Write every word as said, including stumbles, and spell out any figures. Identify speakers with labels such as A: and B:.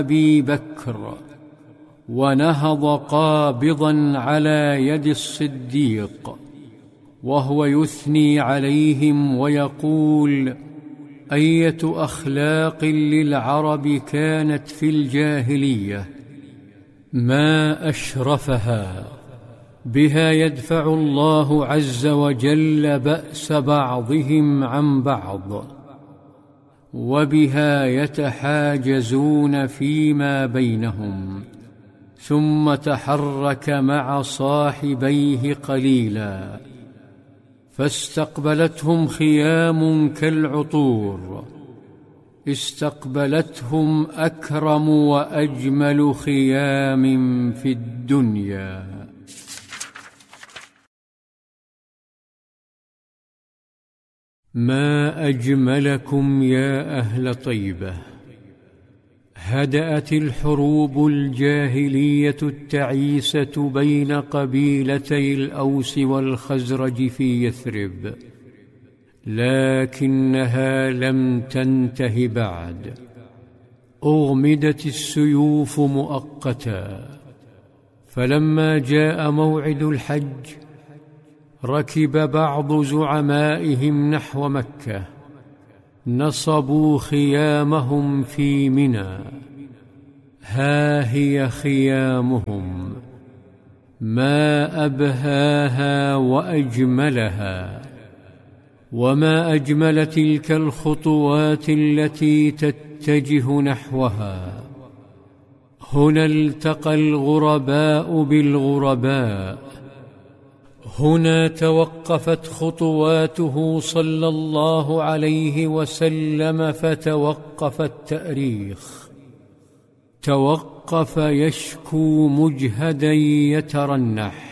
A: أبي بكر، ونهض قابضا على يد الصديق وهو يثني عليهم ويقول: أية أخلاق للعرب كانت في الجاهلية، ما أشرفها! بها يدفع الله عز وجل بأس بعضهم عن بعض، وبها يتحاجزون فيما بينهم. ثم تحرك مع صاحبيه قليلا، فاستقبلتهم خيام كالعطور، استقبلتهم أكرم وأجمل خيام في الدنيا. ما أجملكم يا أهل طيبة! هدأت الحروب الجاهلية التعيسة بين قبيلتي الأوس والخزرج في يثرب، لكنها لم تنته بعد. أغمدت السيوف مؤقتا، فلما جاء موعد الحج ركب بعض زعمائهم نحو مكة، نصبوا خيامهم في منى. ها هي خيامهم، ما أبهاها وأجملها، وما أجمل تلك الخطوات التي تتجه نحوها. هنا التقى الغرباء بالغرباء، هنا توقفت خطواته صلى الله عليه وسلم، فتوقف التاريخ، توقف يشكو مجهدا يترنح.